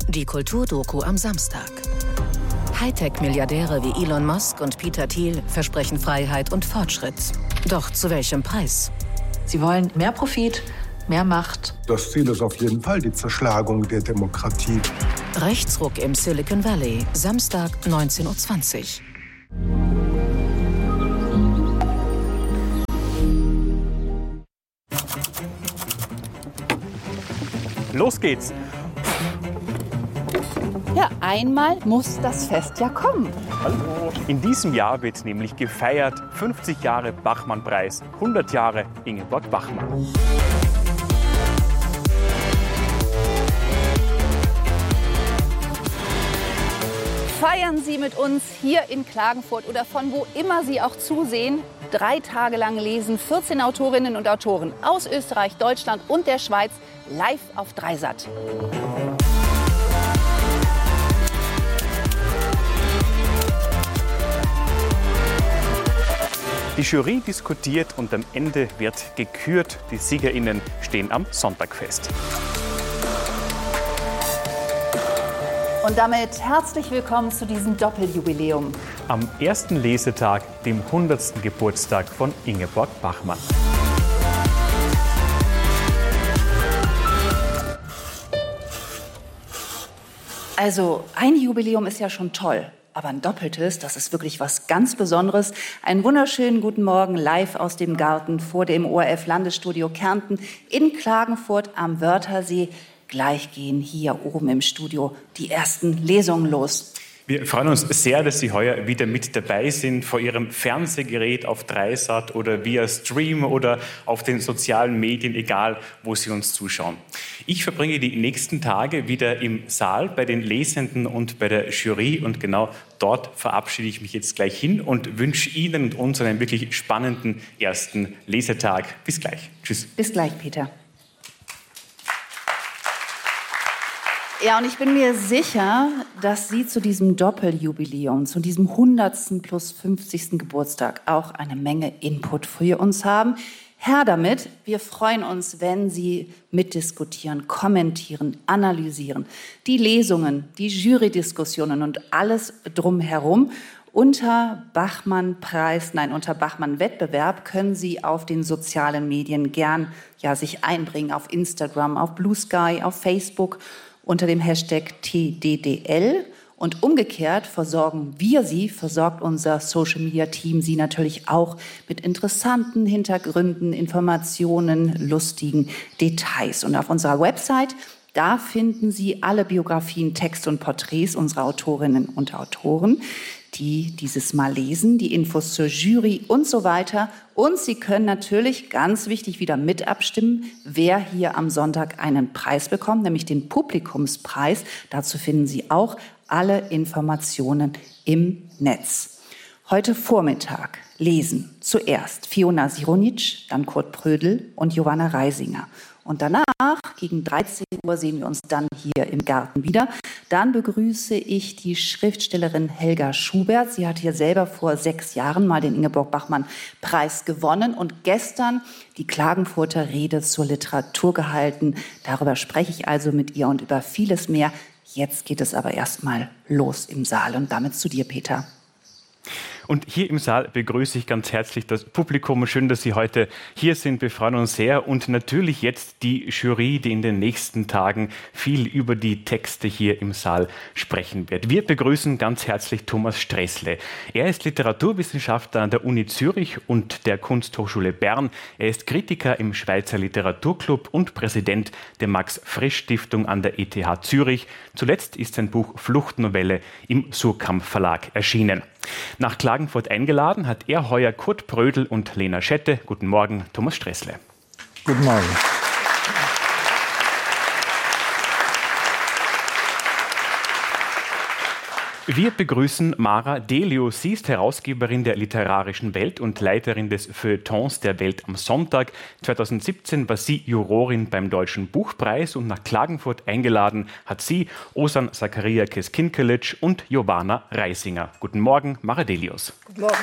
Die Kulturdoku am Samstag. Hightech-Milliardäre wie Elon Musk und Peter Thiel versprechen Freiheit und Fortschritt. Doch zu welchem Preis? Sie wollen mehr Profit, mehr Macht. Das Ziel ist auf jeden Fall die Zerschlagung der Demokratie. Rechtsruck im Silicon Valley, Samstag 19:20 Uhr. Los geht's! Ja, einmal muss das Fest ja kommen. Hallo. In diesem Jahr wird nämlich gefeiert 50 Jahre Bachmann-Preis, 100 Jahre Ingeborg Bachmann. Feiern Sie mit uns hier in Klagenfurt oder von wo immer Sie auch zusehen. 3 Tage lang lesen 14 Autorinnen und Autoren aus Österreich, Deutschland und der Schweiz live auf Dreisat. Die Jury diskutiert und am Ende wird gekürt. Die SiegerInnen stehen am Sonntag fest. Und damit herzlich willkommen zu diesem Doppeljubiläum. Am ersten Lesetag, dem 100. Geburtstag von Ingeborg Bachmann. Also ein Jubiläum ist ja schon toll. Aber ein doppeltes, das ist wirklich was ganz Besonderes. Einen wunderschönen guten Morgen live aus dem Garten vor dem ORF-Landesstudio Kärnten in Klagenfurt am Wörthersee. Gleich gehen hier oben im Studio die ersten Lesungen los. Wir freuen uns sehr, dass Sie heuer wieder mit dabei sind, vor Ihrem Fernsehgerät auf Dreisat oder via Stream oder auf den sozialen Medien, egal wo Sie uns zuschauen. Ich verbringe die nächsten Tage wieder im Saal bei den Lesenden und bei der Jury und genau dort verabschiede ich mich jetzt gleich hin und wünsche Ihnen und uns einen wirklich spannenden ersten Lesetag. Bis gleich. Tschüss. Bis gleich, Peter. Ja, und ich bin mir sicher, dass Sie zu diesem Doppeljubiläum, zu diesem 100. plus 50. Geburtstag auch eine Menge Input für uns haben. Her damit, wir freuen uns, wenn Sie mitdiskutieren, kommentieren, analysieren. Die Lesungen, die Jurydiskussionen und alles drumherum. Unter Bachmann-Wettbewerb können Sie auf den sozialen Medien gern sich einbringen, auf Instagram, auf Blue Sky, auf Facebook, unter dem Hashtag TDDL. Und umgekehrt versorgt unser Social-Media-Team Sie natürlich auch mit interessanten Hintergründen, Informationen, lustigen Details. Und auf unserer Website, da finden Sie alle Biografien, Texte und Porträts unserer Autorinnen und Autoren, die dieses Mal lesen, die Infos zur Jury und so weiter. Und Sie können natürlich, ganz wichtig, wieder mit abstimmen, wer hier am Sonntag einen Preis bekommt, nämlich den Publikumspreis. Dazu finden Sie auch alle Informationen im Netz. Heute Vormittag lesen zuerst Fiona Sironic, dann Kurt Prödel und Johanna Reisinger. Und danach, gegen 13 Uhr, sehen wir uns dann hier im Garten wieder. Dann begrüße ich die Schriftstellerin Helga Schubert. Sie hat hier selber vor 6 Jahren mal den Ingeborg-Bachmann-Preis gewonnen und gestern die Klagenfurter Rede zur Literatur gehalten. Darüber spreche ich also mit ihr und über vieles mehr. Jetzt geht es aber erstmal los im Saal und damit zu dir, Peter. Und hier im Saal begrüße ich ganz herzlich das Publikum. Schön, dass Sie heute hier sind. Wir freuen uns sehr. Und natürlich jetzt die Jury, die in den nächsten Tagen viel über die Texte hier im Saal sprechen wird. Wir begrüßen ganz herzlich Thomas Stressle. Er ist Literaturwissenschaftler an der Uni Zürich und der Kunsthochschule Bern. Er ist Kritiker im Schweizer Literaturclub und Präsident der Max-Frisch-Stiftung an der ETH Zürich. Zuletzt ist sein Buch Fluchtnovelle im Surkamp Verlag erschienen. Nach Klagenfurt eingeladen hat er heuer Kurt Prödel und Lena Schette. Guten Morgen, Thomas Stressle. Guten Morgen. Wir begrüßen Mara Delius. Sie ist Herausgeberin der Literarischen Welt und Leiterin des Feuilletons der Welt am Sonntag. 2017 war sie Jurorin beim Deutschen Buchpreis und nach Klagenfurt eingeladen hat sie Ozan Zachariakis-Kinkelic und Johanna Reisinger. Guten Morgen, Mara Delius. Guten Morgen.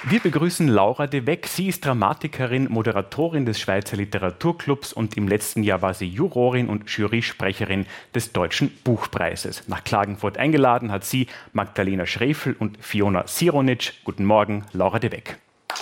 Wir begrüßen Laura de Weck. Sie ist Dramatikerin, Moderatorin des Schweizer Literaturclubs und im letzten Jahr war sie Jurorin und Jurysprecherin des Deutschen Buchpreises. Nach Klagenfurt eingeladen hat sie Magdalena Schrefel und Fiona Sironic. Guten Morgen, Laura de Weck.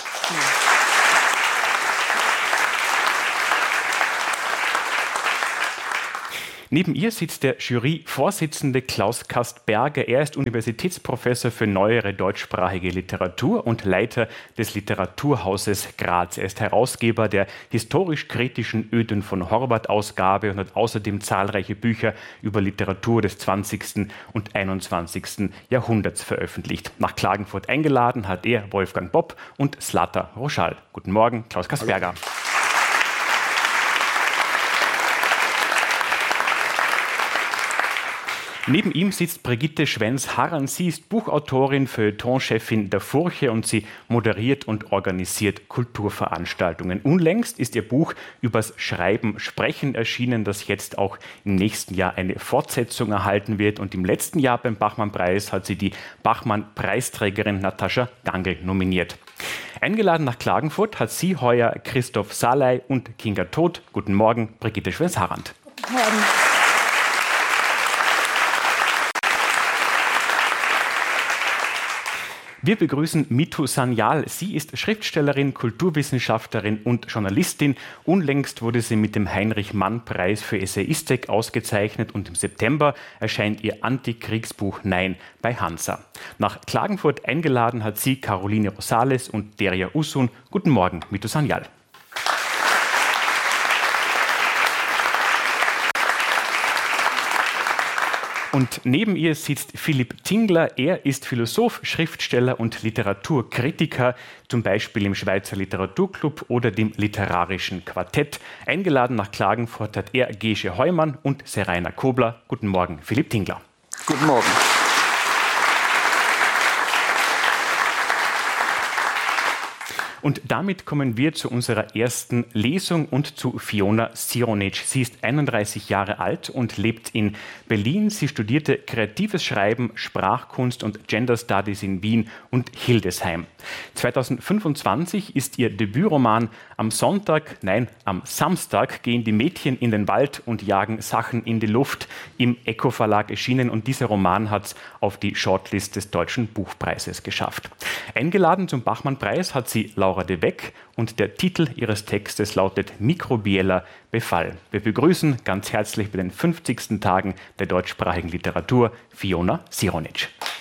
Neben ihr sitzt der Juryvorsitzende Klaus Kastberger. Er ist Universitätsprofessor für neuere deutschsprachige Literatur und Leiter des Literaturhauses Graz. Er ist Herausgeber der historisch-kritischen Ödön von Horvath-Ausgabe und hat außerdem zahlreiche Bücher über Literatur des 20. und 21. Jahrhunderts veröffentlicht. Nach Klagenfurt eingeladen hat er Wolfgang Bopp und Zlata Roschal. Guten Morgen, Klaus Kastberger. Hallo. Neben ihm sitzt Brigitte Schwenz-Harran. Sie ist Buchautorin, Feuilletonchefin der Furche und sie moderiert und organisiert Kulturveranstaltungen. Unlängst ist ihr Buch übers Schreiben Sprechen erschienen, das jetzt auch im nächsten Jahr eine Fortsetzung erhalten wird. Und im letzten Jahr beim Bachmann-Preis hat sie die Bachmann-Preisträgerin Natascha Gangl nominiert. Eingeladen nach Klagenfurt hat sie heuer Christoph Saley und Kinga Todt. Guten Morgen, Brigitte Schwenz-Harran. Guten Morgen. Wir begrüßen Mitu Sanyal. Sie ist Schriftstellerin, Kulturwissenschaftlerin und Journalistin. Unlängst wurde sie mit dem Heinrich-Mann-Preis für Essayistik ausgezeichnet und im September erscheint ihr Antikriegsbuch Nein bei Hansa. Nach Klagenfurt eingeladen hat sie Caroline Rosales und Derya Usun. Guten Morgen, Mitu Sanyal. Und neben ihr sitzt Philipp Tingler. Er ist Philosoph, Schriftsteller und Literaturkritiker, zum Beispiel im Schweizer Literaturclub oder dem Literarischen Quartett. Eingeladen nach Klagenfurt hat er Gesche Heumann und Seraina Kobler. Guten Morgen, Philipp Tingler. Guten Morgen. Und damit kommen wir zu unserer ersten Lesung und zu Fiona Sironic. Sie ist 31 Jahre alt und lebt in Berlin. Sie studierte Kreatives Schreiben, Sprachkunst und Gender Studies in Wien und Hildesheim. 2025 ist ihr Debütroman Am Samstag gehen die Mädchen in den Wald und jagen Sachen in die Luft im Echo Verlag erschienen und dieser Roman hat es auf die Shortlist des Deutschen Buchpreises geschafft. Eingeladen zum Bachmann-Preis hat sie Laura de Weck und der Titel ihres Textes lautet Mikrobieller Befall. Wir begrüßen ganz herzlich bei den 50. Tagen der deutschsprachigen Literatur Fiona Sironic.